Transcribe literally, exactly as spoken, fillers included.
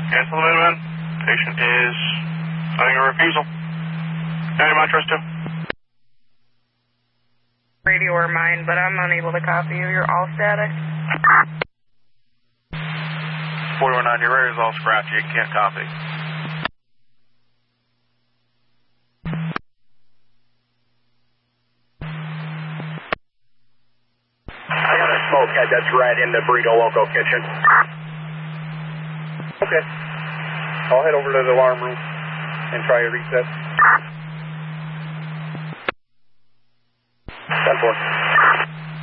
Cancel the minimum. Patient is having a refusal. County Montrose two. Radio or mine, but I'm unable to copy you. You're all static. four one nine, your radio is all scratchy. You can't copy. I got a smoke head that's red in the Burrito Loco kitchen. Okay. I'll head over to the alarm room and try a reset. ten four.